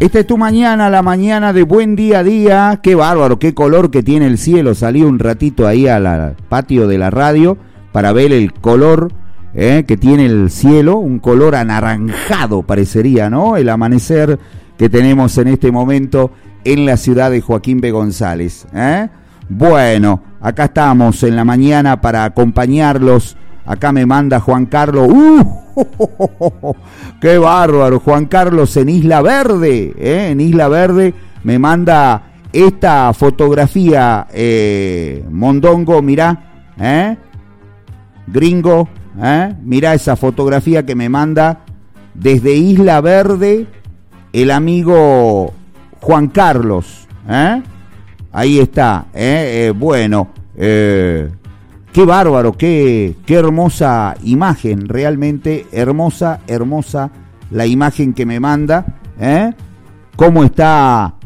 Esta es tu mañana, la mañana de Buen Día a Día. Qué bárbaro, qué color que tiene el cielo. Salí un ratito ahí al patio de la radio para ver el color que tiene el cielo. Un color anaranjado parecería, ¿no? El amanecer que tenemos en este momento en la ciudad de Joaquín B. González. Bueno, acá estamos en la mañana para acompañarlos. Acá me manda Juan Carlos. ¡Qué bárbaro! Juan Carlos en Isla Verde. En Isla Verde me manda esta fotografía. Mondongo, mirá. Gringo. Mirá esa fotografía que me manda desde Isla Verde el amigo Juan Carlos. Ahí está. Bueno. Qué bárbaro, qué hermosa imagen, realmente hermosa la imagen que me manda, cómo está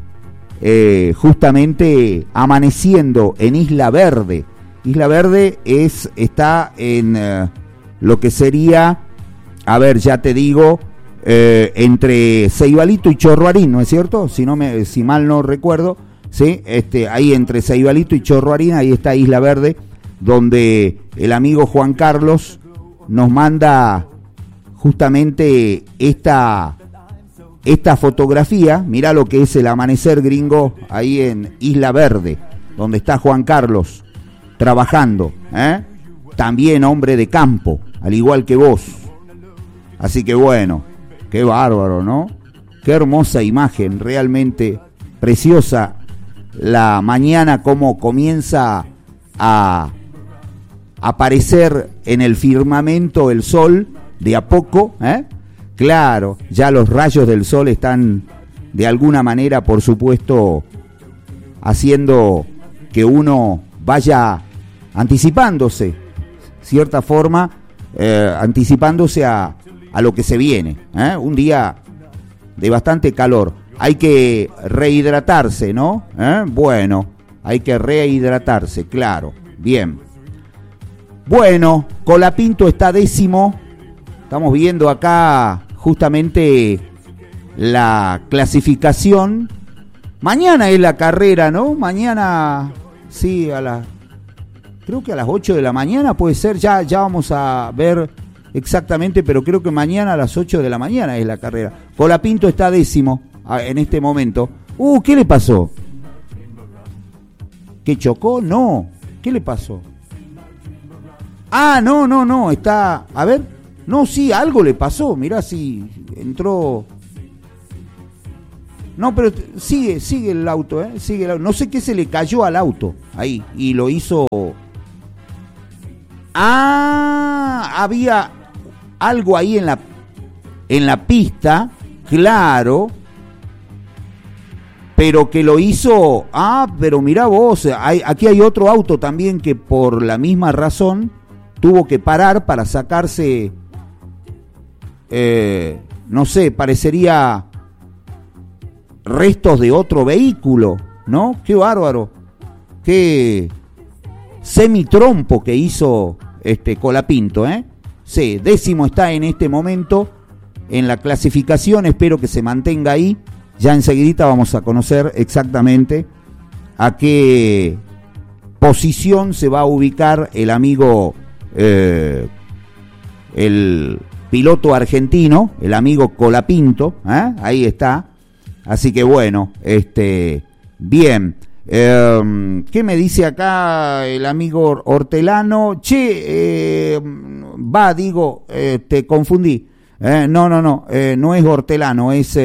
justamente amaneciendo en Isla Verde. Isla Verde está en lo que sería, a ver, ya te digo, entre Ceibalito y Chorroarín, ¿no es cierto? Si mal no recuerdo, ¿sí? Ahí entre Ceibalito y Chorroarín, ahí está Isla Verde, donde el amigo Juan Carlos nos manda justamente esta fotografía. Mirá lo que es el amanecer, gringo, ahí en Isla Verde, donde está Juan Carlos trabajando, también hombre de campo, al igual que vos. Así que bueno, qué bárbaro, ¿no? Qué hermosa imagen, realmente preciosa la mañana, cómo comienza a aparecer en el firmamento el sol de a poco, Claro, ya los rayos del sol están de alguna manera, por supuesto, haciendo que uno vaya anticipándose, cierta forma, anticipándose a lo que se viene, un día de bastante calor. Hay que rehidratarse, ¿no? Bueno, hay que rehidratarse, claro, bien. Bueno, Colapinto está 10º. Estamos viendo acá justamente la clasificación. Mañana es la carrera, ¿no? Mañana, sí, creo que a las 8 de la mañana puede ser. Ya vamos a ver exactamente, pero creo que mañana a las 8 de la mañana es la carrera. Colapinto está 10º en este momento. ¿Qué le pasó? ¿Que chocó? No. ¿Qué le pasó? No, está, a ver, no, sí, algo le pasó, mirá si entró, no, pero sigue el auto, sigue el auto, no sé qué se le cayó al auto, ahí, y lo hizo, había algo ahí en la pista, claro, pero que lo hizo, pero mirá vos, aquí hay otro auto también que por la misma razón tuvo que parar para sacarse, no sé, parecería restos de otro vehículo, ¿no? Qué bárbaro, qué semitrompo que hizo Colapinto, Sí, 10º está en este momento en la clasificación, espero que se mantenga ahí. Ya enseguidita vamos a conocer exactamente a qué posición se va a ubicar el amigo, el piloto argentino, el amigo Colapinto, ahí está. Así que bueno, bien. ¿Qué me dice acá el amigo Hortelano? Te confundí. No es Hortelano, es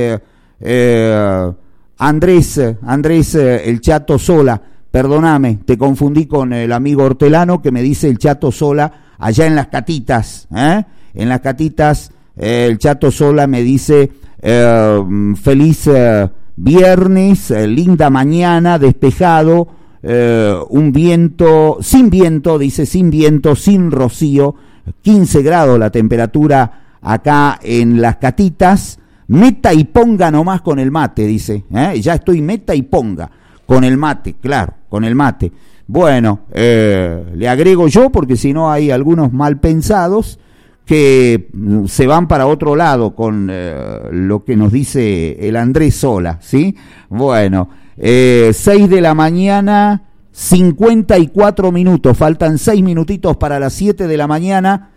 Andrés el Chato Sola. Perdóname, te confundí con el amigo Hortelano que me dice el Chato Sola allá en las Catitas, En las Catitas, el Chato Sola me dice feliz viernes, linda mañana, despejado, un viento, sin viento, sin rocío, 15 grados la temperatura acá en las Catitas, meta y ponga nomás con el mate, dice, ya estoy meta y ponga. Con el mate, claro, con el mate. Bueno, le agrego yo porque si no hay algunos mal pensados que se van para otro lado con lo que nos dice el Andrés Sola, ¿sí? Bueno, 6 de la mañana, 54 minutos, faltan 6 minutitos para las 7 de la mañana.